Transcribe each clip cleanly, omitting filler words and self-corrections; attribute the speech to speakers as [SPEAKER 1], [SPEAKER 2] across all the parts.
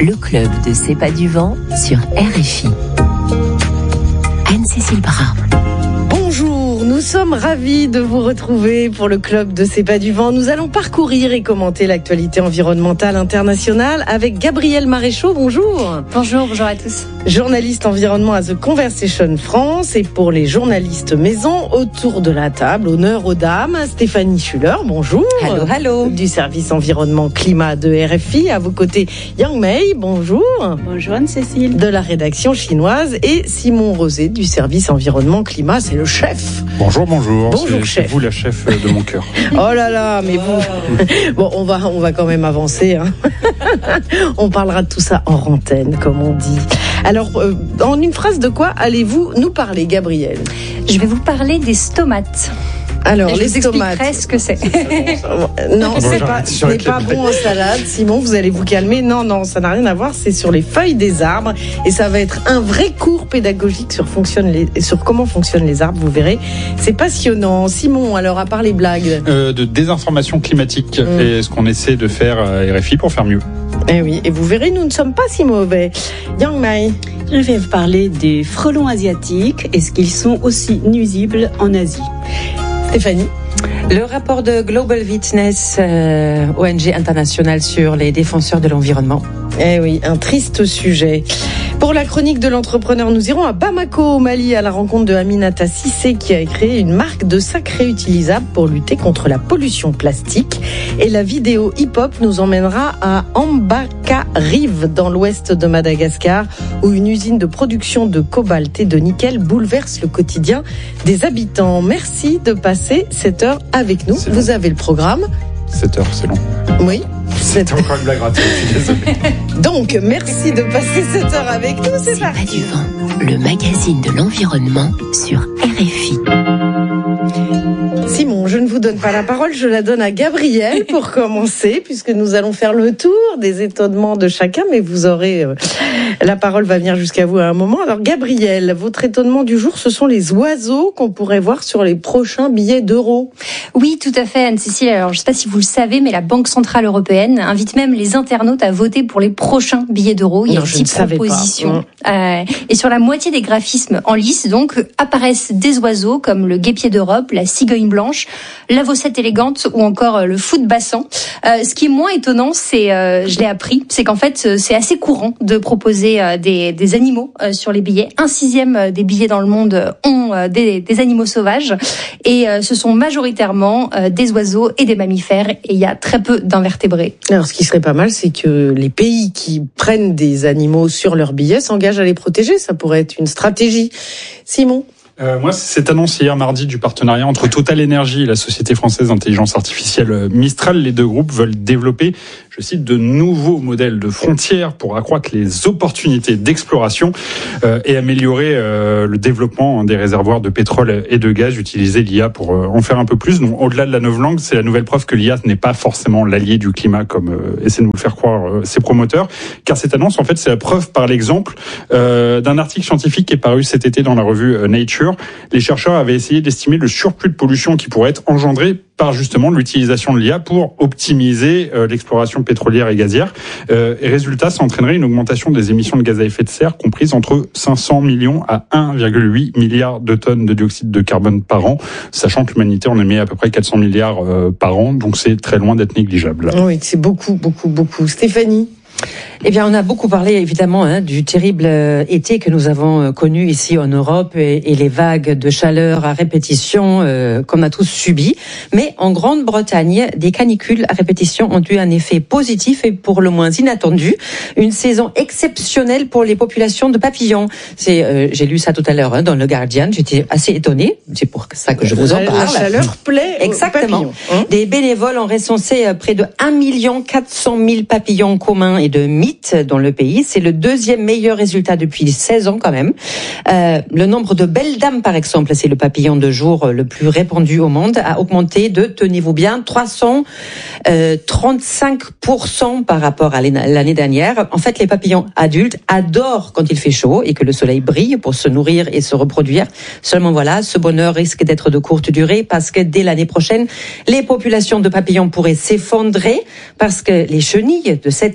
[SPEAKER 1] le club de C'est pas du vent sur RFI. Anne-Cécile Brun.
[SPEAKER 2] Bonjour, nous sommes ravis de vous retrouver pour le club de C'est pas du vent. Nous allons parcourir et commenter l'actualité environnementale internationale avec Gabrielle Maréchaux. Bonjour.
[SPEAKER 3] Bonjour à tous.
[SPEAKER 2] Journaliste environnement à The Conversation France, et pour les journalistes maison, autour de la table, honneur aux dames, Stéphanie Schuller, bonjour.
[SPEAKER 3] Hello.
[SPEAKER 2] Du service environnement climat de RFI. À vos côtés, Yang Mei, bonjour.
[SPEAKER 3] Bonjour Anne-Cécile.
[SPEAKER 2] De la rédaction chinoise, et Simon Rosé du service environnement climat, c'est le chef.
[SPEAKER 4] Bonjour.
[SPEAKER 2] Bonjour, chef.
[SPEAKER 4] C'est vous la chef de mon cœur.
[SPEAKER 2] Oh là là, mais vous... Bon, on va quand même avancer. Hein. On parlera de tout ça en antenne, comme on dit. Alors, en une phrase, de quoi allez-vous nous parler, Gabrielle ?
[SPEAKER 3] Je vais vous parler des stomates.
[SPEAKER 2] Alors,
[SPEAKER 3] et
[SPEAKER 2] les
[SPEAKER 3] je vous
[SPEAKER 2] tomates.
[SPEAKER 3] expliquerai ce que c'est.
[SPEAKER 2] Non, ce n'est pas bon en salade. Simon, vous allez vous calmer. Non, ça n'a rien à voir. C'est sur les feuilles des arbres. Et ça va être un vrai cours pédagogique sur comment fonctionnent les arbres. Vous verrez, c'est passionnant. Simon, alors, à part les blagues.
[SPEAKER 4] De désinformation climatique. Et ce qu'on essaie de faire à RFI pour faire mieux.
[SPEAKER 2] Eh oui, et vous verrez, nous ne sommes pas si mauvais. Yang Mai.
[SPEAKER 5] Je vais vous parler des frelons asiatiques. Est-ce qu'ils sont aussi nuisibles en Asie ?
[SPEAKER 2] Stéphanie.
[SPEAKER 6] Le rapport de Global Witness, ONG internationale sur les défenseurs de l'environnement.
[SPEAKER 2] Eh oui, un triste sujet. Pour la chronique de l'entrepreneur, nous irons à Bamako, au Mali, à la rencontre de Aminata Sissé, qui a créé une marque de sacs réutilisables pour lutter contre la pollution plastique. Et la vidéo hip-hop nous emmènera à Ambakarive, dans l'ouest de Madagascar, où une usine de production de cobalt et de nickel bouleverse le quotidien des habitants. Merci de passer cette heure avec nous. Vous avez le programme.
[SPEAKER 4] 7 heures, c'est long.
[SPEAKER 2] Oui.
[SPEAKER 4] C'était encore une blague ratée, je suis désolé.
[SPEAKER 2] Donc, merci de passer cette heure avec nous. C'est parti.
[SPEAKER 1] C'est pas du vent, le magazine de l'environnement sur RFI.
[SPEAKER 2] Simon, je ne vous donne pas la parole, je la donne à Gabrielle pour commencer, puisque nous allons faire le tour des étonnements de chacun, mais vous aurez... la parole va venir jusqu'à vous à un moment. Alors Gabrielle, votre étonnement du jour, ce sont les oiseaux qu'on pourrait voir sur les prochains billets d'euros.
[SPEAKER 3] Oui, tout à fait, Anne-Cécile. Alors, je ne sais pas si vous le savez, mais la Banque Centrale Européenne invite même les internautes à voter pour les prochains billets d'euros. Il y a 6 propositions. Et sur la moitié des graphismes en lice, donc, apparaissent des oiseaux comme le guêpier d'Europe, la cigogne blanche, la vaucette élégante ou encore le fou de Bassan. Ce qui est moins étonnant, c'est, je l'ai appris, c'est qu'en fait, c'est assez courant de proposer des animaux sur les billets. 1/6 des billets dans le monde ont des animaux sauvages, et ce sont majoritairement des oiseaux et des mammifères, et il y a très peu d'invertébrés.
[SPEAKER 2] Alors ce qui serait pas mal, c'est que les pays qui prennent des animaux sur leurs billets s'engagent à les protéger. Ça pourrait être une stratégie. Simon ?
[SPEAKER 4] Moi, c'est cette annonce hier mardi du partenariat entre Total Energy et la société française d'intelligence artificielle Mistral. Les deux groupes veulent développer, je cite, de nouveaux modèles de frontières pour accroître les opportunités d'exploration et améliorer le développement des réservoirs de pétrole et de gaz. Utiliser l'IA pour en faire un peu plus. Donc, au-delà de la novlangue, c'est la nouvelle preuve que l'IA n'est pas forcément l'allié du climat, comme essaient de nous le faire croire ses promoteurs. Car cette annonce, en fait, c'est la preuve par l'exemple d'un article scientifique qui est paru cet été dans la revue Nature. Les chercheurs avaient essayé d'estimer le surplus de pollution qui pourrait être engendré par justement l'utilisation de l'IA pour optimiser l'exploration pétrolière et gazière. Et résultat, ça entraînerait une augmentation des émissions de gaz à effet de serre comprise entre 500 millions à 1,8 milliard de tonnes de dioxyde de carbone par an, sachant que l'humanité en émet à peu près 400 milliards par an, donc c'est très loin d'être négligeable.
[SPEAKER 2] Oui, c'est beaucoup. Stéphanie ?
[SPEAKER 6] Eh bien, on a beaucoup parlé évidemment du terrible été que nous avons connu ici en Europe et les vagues de chaleur à répétition qu'on a tous subies. Mais en Grande-Bretagne, des canicules à répétition ont eu un effet positif et pour le moins inattendu. Une saison exceptionnelle pour les populations de papillons. J'ai lu ça tout à l'heure dans le Guardian. J'étais assez étonnée. C'est pour ça que je vous en parle.
[SPEAKER 2] La chaleur plaît
[SPEAKER 6] Exactement.
[SPEAKER 2] aux papillons.
[SPEAKER 6] Des bénévoles ont recensé près de 1 400 000 papillons communs et de mythes dans le pays. C'est le deuxième meilleur résultat depuis 16 ans quand même. Le nombre de belles dames, par exemple, c'est le papillon de jour le plus répandu au monde, a augmenté de, tenez-vous bien, 335% par rapport à l'année dernière. En fait, les papillons adultes adorent quand il fait chaud et que le soleil brille pour se nourrir et se reproduire. Seulement voilà, ce bonheur risque d'être de courte durée parce que dès l'année prochaine, les populations de papillons pourraient s'effondrer parce que les chenilles de cet été,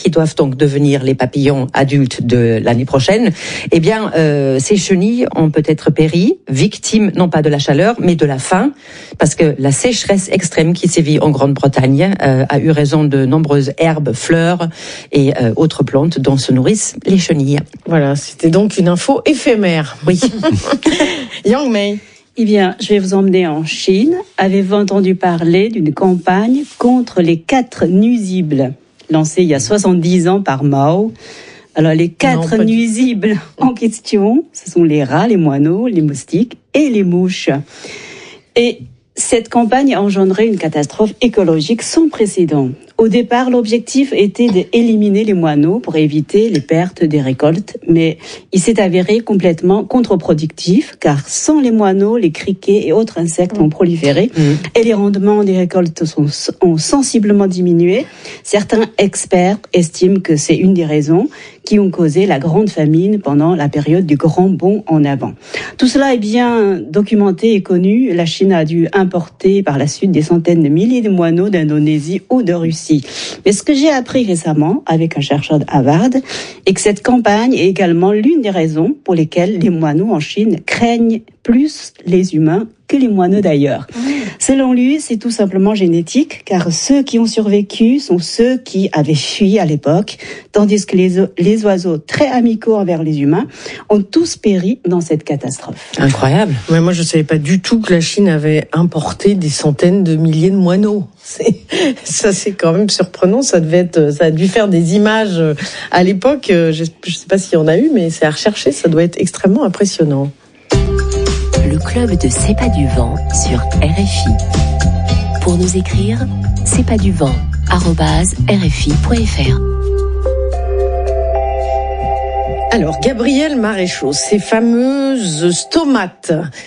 [SPEAKER 6] qui doivent donc devenir les papillons adultes de l'année prochaine, eh bien, ces chenilles ont peut-être péri, victimes non pas de la chaleur, mais de la faim, parce que la sécheresse extrême qui sévit en Grande-Bretagne a eu raison de nombreuses herbes, fleurs et autres plantes dont se nourrissent les chenilles.
[SPEAKER 2] Voilà, c'était donc une info éphémère.
[SPEAKER 6] Oui.
[SPEAKER 2] Yang Mei.
[SPEAKER 5] Eh bien, je vais vous emmener en Chine. Avez-vous entendu parler d'une campagne contre les 4 nuisibles lancée il y a 70 ans par Mao? Alors, les 4 nuisibles en question, ce sont les rats, les moineaux, les moustiques et les mouches. Et cette campagne a engendré une catastrophe écologique sans précédent. Au départ, l'objectif était d'éliminer les moineaux pour éviter les pertes des récoltes, mais il s'est avéré complètement contre-productif, car sans les moineaux, les criquets et autres insectes ont proliféré et les rendements des récoltes ont sensiblement diminué. Certains experts estiment que c'est une des raisons qui ont causé la grande famine pendant la période du grand bond en avant. Tout cela est bien documenté et connu. La Chine a dû importer par la suite des centaines de milliers de moineaux d'Indonésie ou de Russie. Mais ce que j'ai appris récemment avec un chercheur de Harvard est que cette campagne est également l'une des raisons pour lesquelles les moineaux en Chine craignent plus les humains que les moineaux d'ailleurs. Selon lui, c'est tout simplement génétique, car ceux qui ont survécu sont ceux qui avaient fui à l'époque, tandis que les oiseaux très amicaux envers les humains ont tous péri dans cette catastrophe.
[SPEAKER 6] Incroyable.
[SPEAKER 2] Ouais, moi, je ne savais pas du tout que la Chine avait importé des centaines de milliers de moineaux. Ça, c'est quand même surprenant. Ça a dû faire des images à l'époque. Je ne sais pas s'il y en a eu, mais c'est à rechercher. Ça doit être extrêmement impressionnant.
[SPEAKER 1] Le club de C'est pas du vent sur RFI. Pour nous écrire, c'est pas du vent@rfi.fr.
[SPEAKER 2] Alors, Gabriel Maréchaux, ces fameuses stomates.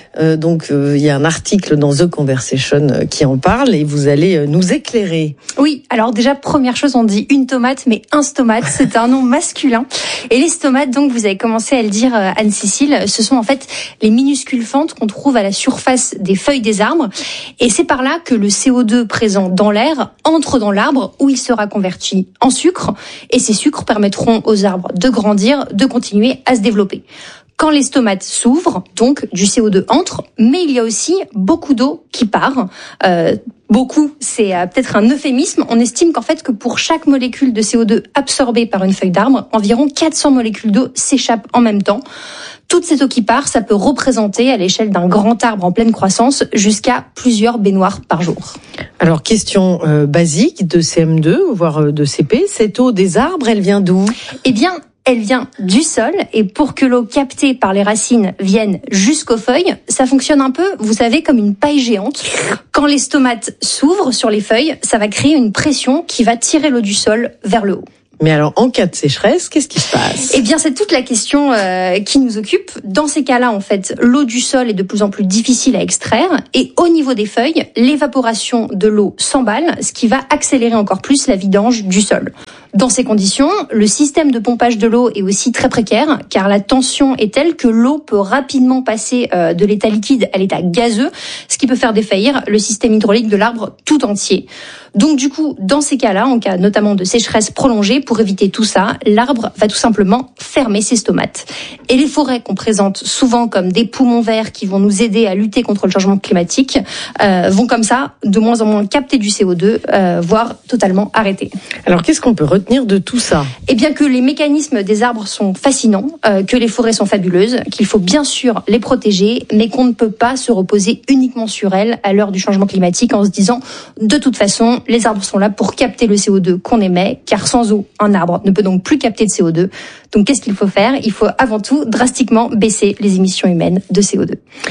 [SPEAKER 2] Il y a un article dans The Conversation qui en parle et vous allez nous éclairer.
[SPEAKER 3] Oui, alors déjà, première chose, on dit une tomate, mais un stomate, c'est un nom masculin. Et les stomates, donc, vous avez commencé à le dire, Anne-Cécile, ce sont en fait les minuscules fentes qu'on trouve à la surface des feuilles des arbres. Et c'est par là que le CO2 présent dans l'air entre dans l'arbre où il sera converti en sucre. Et ces sucres permettront aux arbres de grandir, de continuer à se développer. Quand les stomates s'ouvrent, donc du CO2 entre, mais il y a aussi beaucoup d'eau qui part. Beaucoup, c'est peut-être un euphémisme. On estime qu'en fait que pour chaque molécule de CO2 absorbée par une feuille d'arbre, environ 400 molécules d'eau s'échappent en même temps. Toute cette eau qui part, ça peut représenter à l'échelle d'un grand arbre en pleine croissance jusqu'à plusieurs baignoires par jour.
[SPEAKER 2] Alors, question basique de CM2, voire de CP, cette eau des arbres, elle vient d'où ?
[SPEAKER 3] Eh bien, elle vient du sol, et pour que l'eau captée par les racines vienne jusqu'aux feuilles, ça fonctionne un peu, vous savez, comme une paille géante. Quand les stomates s'ouvrent sur les feuilles, ça va créer une pression qui va tirer l'eau du sol vers le haut.
[SPEAKER 2] Mais alors, en cas de sécheresse, qu'est-ce qui se passe ?
[SPEAKER 3] Eh bien, c'est toute la question qui nous occupe. Dans ces cas-là, en fait, l'eau du sol est de plus en plus difficile à extraire. Et au niveau des feuilles, l'évaporation de l'eau s'emballe, ce qui va accélérer encore plus la vidange du sol. Dans ces conditions, le système de pompage de l'eau est aussi très précaire, car la tension est telle que l'eau peut rapidement passer de l'état liquide à l'état gazeux, ce qui peut faire défaillir le système hydraulique de l'arbre tout entier. Donc du coup, dans ces cas-là, en cas notamment de sécheresse prolongée, pour éviter tout ça, l'arbre va tout simplement fermer ses stomates. Et les forêts qu'on présente souvent comme des poumons verts qui vont nous aider à lutter contre le changement climatique, vont comme ça de moins en moins capter du CO2, voire totalement arrêter.
[SPEAKER 2] Alors qu'est-ce qu'on peut retenir de tout ça ?
[SPEAKER 3] Eh bien que les mécanismes des arbres sont fascinants, que les forêts sont fabuleuses, qu'il faut bien sûr les protéger, mais qu'on ne peut pas se reposer uniquement sur elles à l'heure du changement climatique en se disant de toute façon, les arbres sont là pour capter le CO2 qu'on émet, car sans eau, un arbre ne peut donc plus capter de CO2. Donc qu'est-ce qu'il faut faire ? Il faut avant tout drastiquement baisser les émissions humaines de CO2.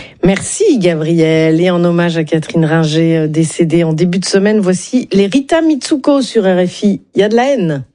[SPEAKER 2] Merci Gabriel. Et en hommage à Catherine Ringer, décédée en début de semaine, voici les Rita Mitsuko sur RFI. Il y a de la haine.